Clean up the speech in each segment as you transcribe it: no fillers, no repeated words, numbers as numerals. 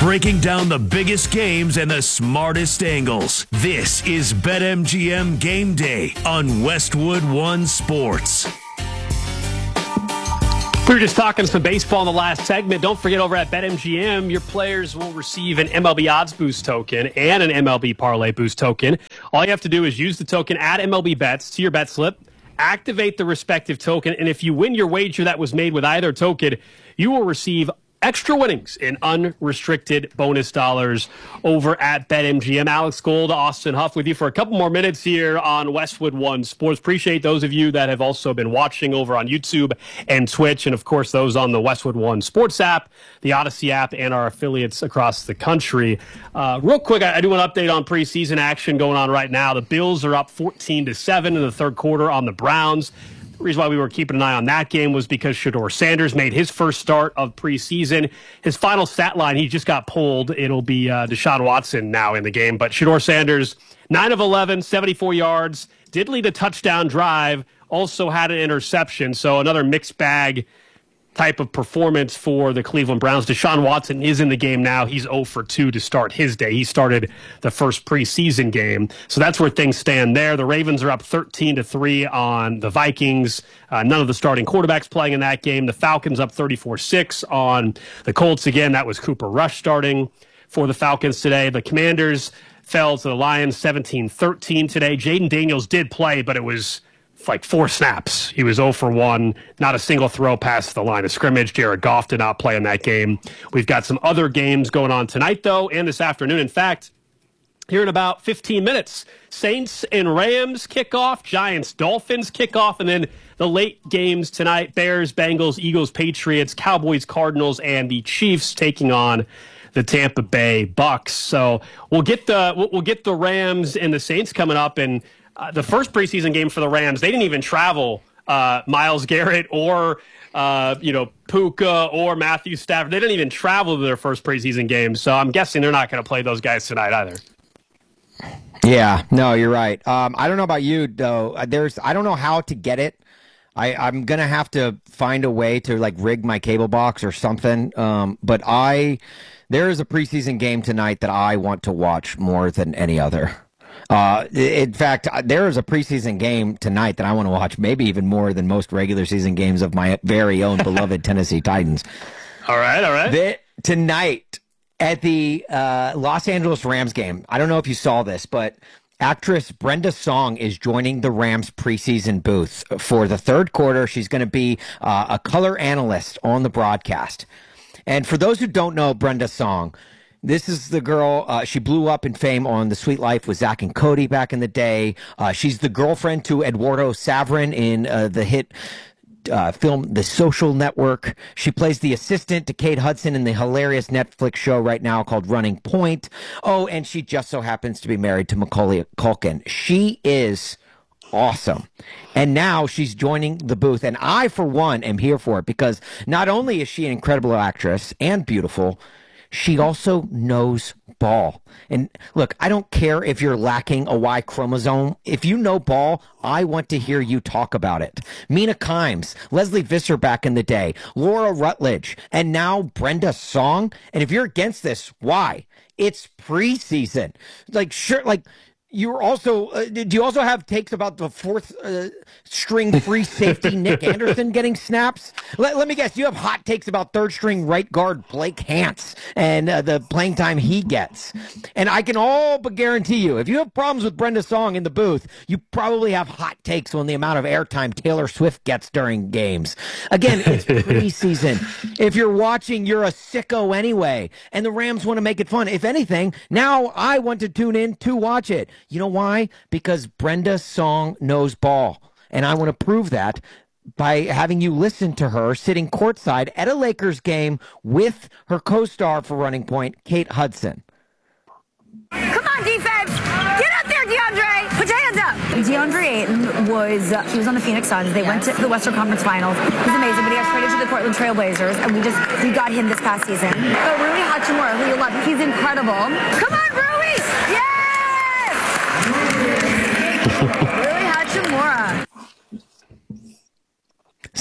breaking down the biggest games and the smartest angles. This is BetMGM Game Day on Westwood One Sports. We were just talking some baseball in the last segment. Don't forget, over at BetMGM, your players will receive an MLB Odds Boost token and an MLB Parlay Boost token. All you have to do is use the token, add MLB Bets to your bet slip, activate the respective token, and if you win your wager that was made with either token, you will receive extra winnings in unrestricted bonus dollars over at BetMGM. Alex Gold, Austin Huff with you for a couple more minutes here on Westwood One Sports. Appreciate those of you that have also been watching over on YouTube and Twitch, and of course those on the Westwood One Sports app, the Odyssey app, and our affiliates across the country. Real quick, I do want to update on preseason action going on right now. The Bills are up 14-7 in the third quarter on the Browns. The reason why we were keeping an eye on that game was because Shedeur Sanders made his first start of preseason. His final stat line, he just got pulled. It'll be Deshaun Watson now in the game. But Shedeur Sanders, 9 of 11, 74 yards, did lead a touchdown drive, also had an interception. So another mixed bag type of performance for the Cleveland Browns. Deshaun Watson is in the game now. He's 0 for 2 to start his day. He started the first preseason game. So that's where things stand there. The Ravens are up 13-3 on the Vikings. None of the starting quarterbacks playing in that game. The Falcons up 34-6 on the Colts. Again, that was Cooper Rush starting for the Falcons today. The Commanders fell to the Lions 17-13 today. Jaden Daniels did play, but it was like 4 snaps. He was 0 for 1, not a single throw past the line of scrimmage. Jared Goff did not play in that game. We've got some other games going on tonight, though, and this afternoon. In fact, here in about 15 minutes, Saints and Rams kickoff, Giants, Dolphins kickoff, and then the late games tonight, Bears, Bengals, Eagles, Patriots, Cowboys, Cardinals, and the Chiefs taking on the Tampa Bay Bucks. So we'll get the Rams and the Saints coming up, and the first preseason game for the Rams, they didn't even travel Myles Garrett or Puka or Matthew Stafford. They didn't even travel to their first preseason game. So I'm guessing they're not going to play those guys tonight either. Yeah, no, you're right. I don't know about you though. I don't know how to get it. I'm gonna have to find a way to like rig my cable box or something. But there is a preseason game tonight that I want to watch more than any other. In fact, there is a preseason game tonight that I want to watch, maybe even more than most regular season games of my very own beloved Tennessee Titans. All right. Tonight at the Los Angeles Rams game, I don't know if you saw this, but actress Brenda Song is joining the Rams preseason booth for the third quarter. She's going to be a color analyst on the broadcast. And for those who don't know Brenda Song, this is the girl, she blew up in fame on The Sweet Life with Zach and Cody back in the day. She's the girlfriend to Eduardo Saverin in the hit film The Social Network. She plays the assistant to Kate Hudson in the hilarious Netflix show right now called Running Point. Oh, and she just so happens to be married to Macaulay Culkin. She is awesome. And now she's joining the booth. And I, for one, am here for it because not only is she an incredible actress and beautiful, she also knows ball. And look, I don't care if you're lacking a Y chromosome. If you know ball, I want to hear you talk about it. Mina Kimes, Leslie Visser back in the day, Laura Rutledge, and now Brenda Song. And if you're against this, why? It's preseason. You're also, do you also have takes about the fourth string free safety Nick Anderson getting snaps? Let me guess, you have hot takes about third string right guard Blake Hance and the playing time he gets. And I can all but guarantee you, if you have problems with Brenda Song in the booth, you probably have hot takes on the amount of airtime Taylor Swift gets during games. Again, it's preseason. If you're watching, you're a sicko anyway. And the Rams want to make it fun. If anything, now I want to tune in to watch it. You know why? Because Brenda Song knows ball. And I want to prove that by having you listen to her sitting courtside at a Lakers game with her co-star for Running Point, Kate Hudson. Come on, defense! Get up there, DeAndre! Put your hands up! DeAndre Ayton was on the Phoenix Suns. They went to the Western Conference Finals. He's amazing, but he got traded to the Portland Trail Blazers, and we got him this past season. But Rui Hachimura, who you love, he's incredible. Come on, Rui! Yes! Rui Hachimura.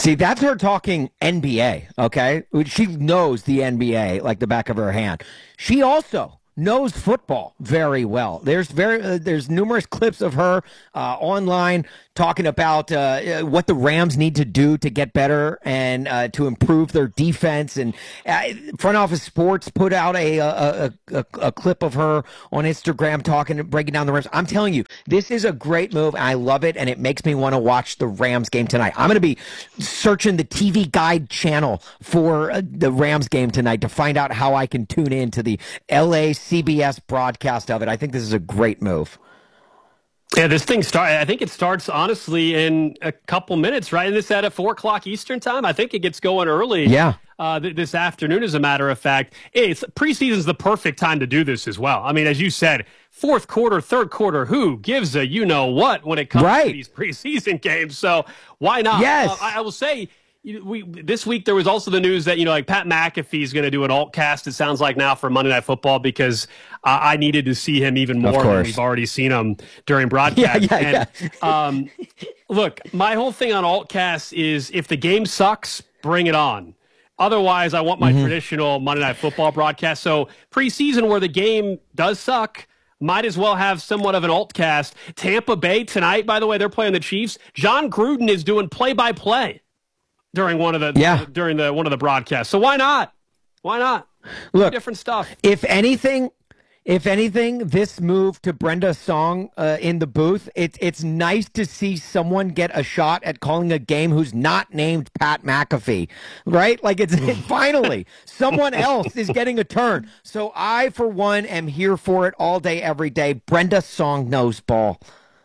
See, that's her talking NBA, okay? She knows the NBA like the back of her hand. She also knows football very well. There's numerous clips of her online talking about what the Rams need to do to get better and to improve their defense. And Front Office Sports put out a clip of her on Instagram breaking down the Rams. I'm telling you, this is a great move, and I love it, and it makes me want to watch the Rams game tonight. I'm going to be searching the TV Guide channel for the Rams game tonight to find out how I can tune in to the LA CBS broadcast of it. I think this is a great move. Yeah, this thing I think it starts honestly in a couple minutes, right? And this at 4:00 Eastern time. I think it gets going early. Yeah. This afternoon, as a matter of fact. It's preseason's the perfect time to do this as well. I mean, as you said, fourth quarter, third quarter, who gives a you-know-what when it comes to these preseason games? So why not? Yes. I will say, this week there was also the news that, like Pat McAfee is going to do an alt cast, it sounds like now, for Monday Night Football, because I needed to see him even more than we've already seen him during broadcast. Look, my whole thing on alt cast is if the game sucks, bring it on. Otherwise, I want my traditional Monday Night Football broadcast. So preseason where the game does suck, might as well have somewhat of an alt cast. Tampa Bay tonight, by the way, they're playing the Chiefs. John Gruden is doing play-by-play during one of the broadcasts. So why not? Why not? Look, different stuff. If anything, this move to Brenda Song in the booth, it's nice to see someone get a shot at calling a game who's not named Pat McAfee, right? Like it's finally someone else is getting a turn. So I, for one, am here for it all day, every day. Brenda Song knows ball.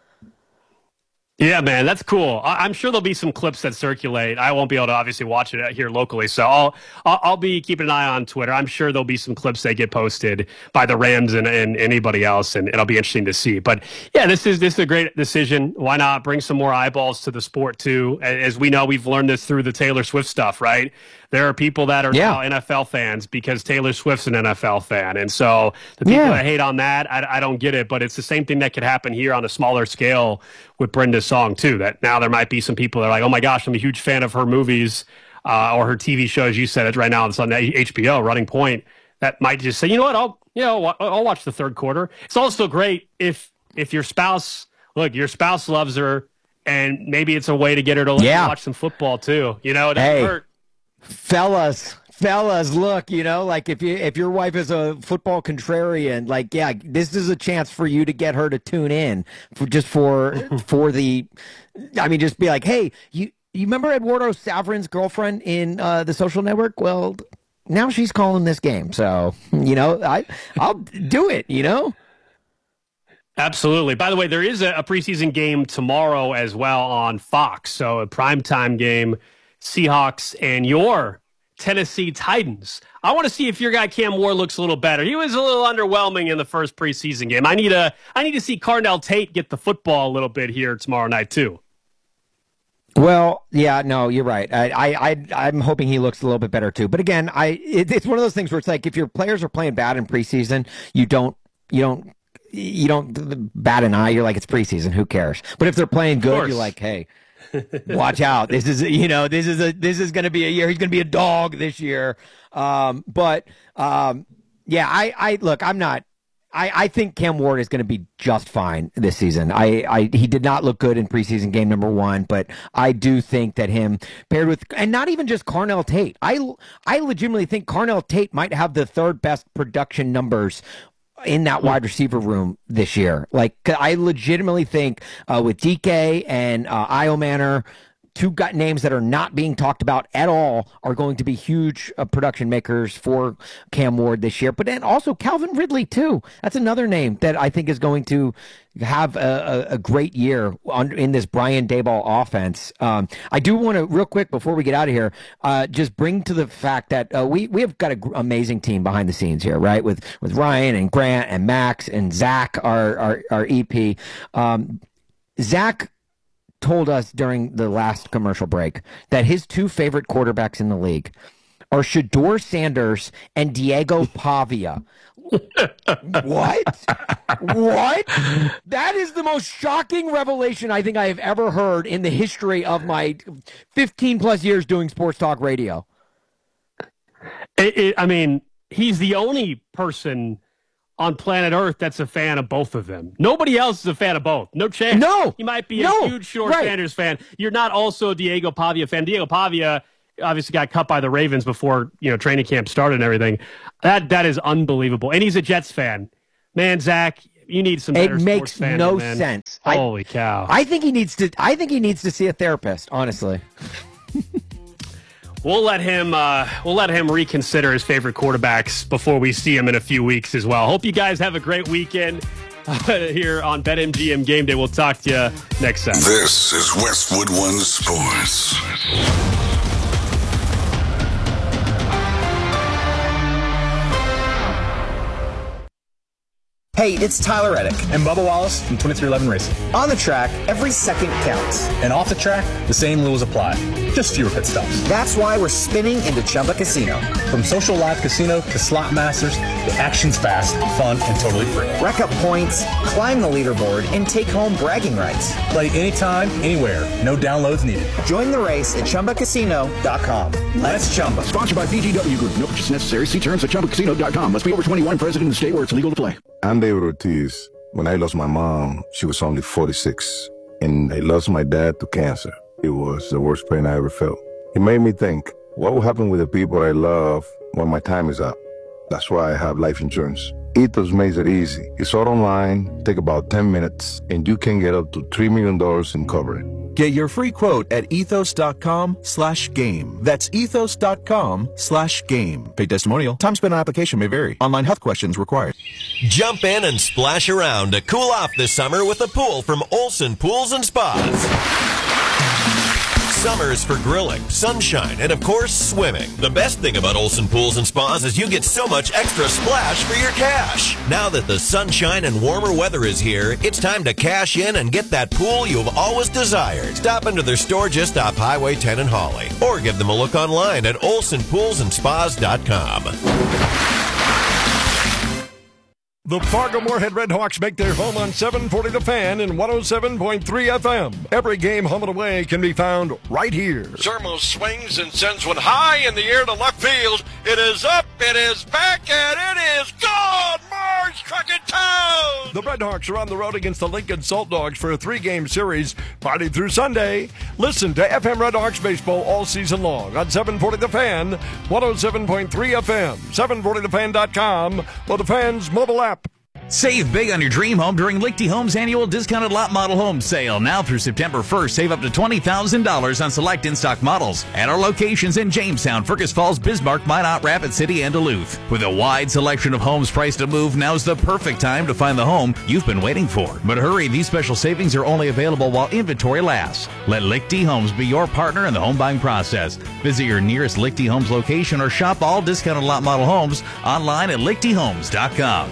Yeah, man, that's cool. I'm sure there'll be some clips that circulate. I won't be able to obviously watch it here locally, so I'll be keeping an eye on Twitter. I'm sure there'll be some clips that get posted by the Rams and anybody else, and it'll be interesting to see. But yeah, this is a great decision. Why not bring some more eyeballs to the sport too? As we know, we've learned this through the Taylor Swift stuff, right? There are people that are now NFL fans because Taylor Swift's an NFL fan. And so the people that hate on that, I don't get it. But it's the same thing that could happen here on a smaller scale with Brenda Song, too. That now there might be some people that are like, oh, my gosh, I'm a huge fan of her movies or her TV show, as you said. It's right now it's on HBO, Running Point. That might just say, you know what, I'll watch the third quarter. It's also great if your spouse loves her, and maybe it's a way to get her to watch some football, too. It doesn't hurt. Fellas, look, like if your wife is a football contrarian, like, this is a chance for you to get her to tune in just be like, hey, you remember Eduardo Saverin's girlfriend in The Social Network? Well, now she's calling this game. So, I'll do it, Absolutely. By the way, there is a preseason game tomorrow as well on Fox. So a primetime game, Seahawks and your Tennessee Titans. I want to see if your guy Cam Ward looks a little better. He was a little underwhelming in the first preseason game. I need to see Carnell Tate get the football a little bit here tomorrow night too. Well, yeah, no, you're right. I'm hoping he looks a little bit better too. But again, it's one of those things where it's like if your players are playing bad in preseason, you don't bat an eye. You're like, it's preseason. Who cares? But if they're playing good, you're like, hey, watch out. This is going to be a year. He's going to be a dog this year. I think Cam Ward is going to be just fine this season. He did not look good in preseason game number 1, but I do think that him paired with, and not even just Carnell Tate. I legitimately think Carnell Tate might have the third best production numbers in that wide receiver room this year. Like, I legitimately think with DK and Io Manor, two names that are not being talked about at all, are going to be huge production makers for Cam Ward this year. But then also Calvin Ridley, too. That's another name that I think is going to have a great year in this Brian Daboll offense. I do want to, real quick, before we get out of here, just bring to the fact that we have got an amazing team behind the scenes here, right? With Ryan and Grant and Max and Zach, our EP. Zach told us during the last commercial break that his two favorite quarterbacks in the league are Shedeur Sanders and Diego Pavia. What? That is the most shocking revelation I think I have ever heard in the history of my 15 plus years doing sports talk radio. I mean, he's the only person on planet Earth that's a fan of both of them. Nobody else is a fan of both. No chance. No. He might be a huge Shedeur Sanders fan. You're not also a Diego Pavia fan. Diego Pavia obviously got cut by the Ravens before, training camp started and everything. That is unbelievable. And he's a Jets fan. Man, Zach, you need some better sports fandom, It makes no man. sense. Holy cow. I think he needs to see a therapist, honestly. We'll let him reconsider his favorite quarterbacks before we see him in a few weeks as well. Hope you guys have a great weekend here on BetMGM Game Day. We'll talk to you next Saturday. This is Westwood One Sports. Hey, it's Tyler Reddick and Bubba Wallace from 2311 Racing. On the track, every second counts. And off the track, the same rules apply. Just fewer pit stops. That's why we're spinning into Chumba Casino. From social live casino to slot masters, the action's fast, fun, and totally free. Rack up points, climb the leaderboard, and take home bragging rights. Play anytime, anywhere. No downloads needed. Join the race at ChumbaCasino.com. Let's Chumba. Sponsored by VGW Group. No purchase necessary. See terms at ChumbaCasino.com. Must be over 21. Present in the state where it's legal to play. I'm David Ortiz. When I lost my mom, she was only 46. And I lost my dad to cancer. It was the worst pain I ever felt. It made me think, what will happen with the people I love when my time is up? That's why I have life insurance. Ethos makes it easy. It's all online, take about 10 minutes, and you can get up to $3 million in coverage. Get your free quote at ethos.com/game. That's ethos.com/game. Paid testimonial. Time spent on application may vary. Online health questions required. Jump in and splash around to cool off this summer with a pool from Olson Pools and Spas. Summer's for grilling, sunshine, and of course, swimming. The best thing about Olson Pools and Spas is you get so much extra splash for your cash. Now that the sunshine and warmer weather is here, it's time to cash in and get that pool you've always desired. Stop into their store just off Highway 10 in Hawley, or give them a look online at olsonpoolsandspas.com. The Fargo-Moorhead Redhawks make their home on 740 The Fan and 107.3 FM. Every game home and away can be found right here. Sermo swings and sends one high in the air to left field. It is up, it is back, and it is gone! Marge Crockett Town! The Redhawks are on the road against the Lincoln Salt Dogs for a 3-game series, Friday through Sunday. Listen to FM Redhawks baseball all season long on 740 The Fan, 107.3 FM, 740thefan.com, or the Fan's mobile app. Save big on your dream home during Lichty Homes' annual discounted lot model home sale. Now through September 1st, save up to $20,000 on select in-stock models at our locations in Jamestown, Fergus Falls, Bismarck, Minot, Rapid City, and Duluth. With a wide selection of homes priced to move, now's the perfect time to find the home you've been waiting for. But hurry, these special savings are only available while inventory lasts. Let Lichty Homes be your partner in the home buying process. Visit your nearest Lichty Homes location or shop all discounted lot model homes online at lichtyhomes.com.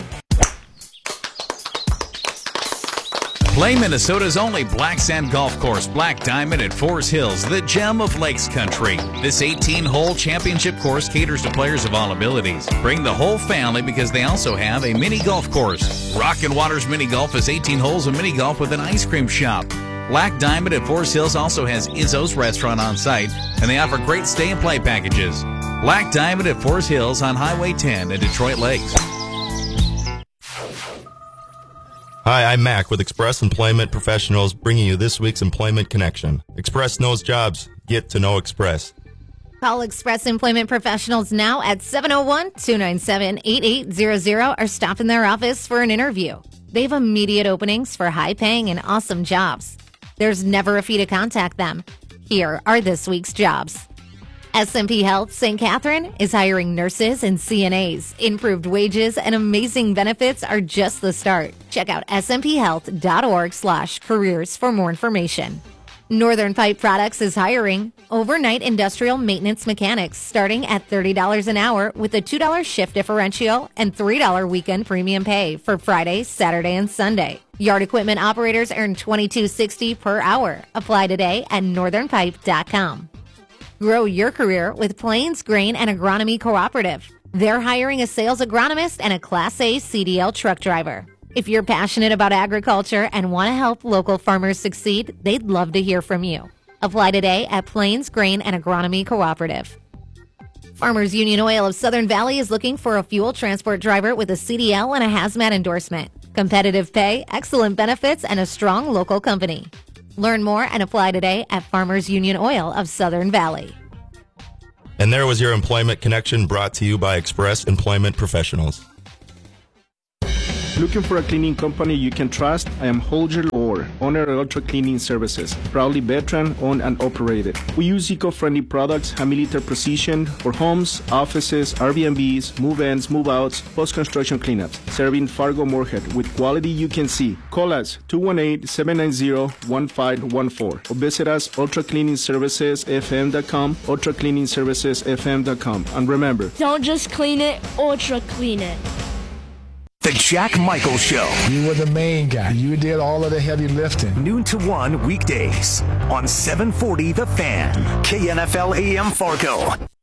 Play Minnesota's only black sand golf course, Black Diamond at Forest Hills, the gem of Lakes Country. This 18-hole championship course caters to players of all abilities. Bring the whole family because they also have a mini golf course. Rockin' Waters Mini Golf is 18 holes of mini golf with an ice cream shop. Black Diamond at Forest Hills also has Izzo's restaurant on site, and they offer great stay and play packages. Black Diamond at Forest Hills on Highway 10 in Detroit Lakes. Hi, I'm Mac with Express Employment Professionals, bringing you this week's Employment Connection. Express knows jobs. Get to know Express. Call Express Employment Professionals now at 701-297-8800 or stop in their office for an interview. They have immediate openings for high-paying and awesome jobs. There's never a fee to contact them. Here are this week's jobs. SMP Health St. Catherine is hiring nurses and CNAs. Improved wages and amazing benefits are just the start. Check out smphealth.org/careers for more information. Northern Pipe Products is hiring overnight industrial maintenance mechanics starting at $30 an hour with a $2 shift differential and $3 weekend premium pay for Friday, Saturday, and Sunday. Yard equipment operators earn $22.60 per hour. Apply today at northernpipe.com. Grow your career with Plains Grain and Agronomy Cooperative. They're hiring a sales agronomist and a Class A CDL truck driver. If you're passionate about agriculture and want to help local farmers succeed, they'd love to hear from you. Apply today at Plains Grain and Agronomy Cooperative. Farmers Union Oil of Southern Valley is looking for a fuel transport driver with a CDL and a hazmat endorsement. Competitive pay, excellent benefits, and a strong local company. Learn more and apply today at Farmers Union Oil of Southern Valley. And there was your Employment Connection, brought to you by Express Employment Professionals. Looking for a cleaning company you can trust? I am Holger Orr, owner of Ultra Cleaning Services, proudly veteran owned and operated. We use eco-friendly products, high-milliliter precision for homes, offices, Airbnbs, move-ins, move-outs, post-construction cleanups, serving Fargo Moorhead with quality you can see. Call us 218-790-1514 or visit us ultracleaningservicesfm.com, ultracleaningservicesfm.com. And remember, don't just clean it, ultra clean it. The Jack Michael Show. You were the main guy. You did all of the heavy lifting. Noon to 1 weekdays on 740 The Fan. KNFL AM Fargo.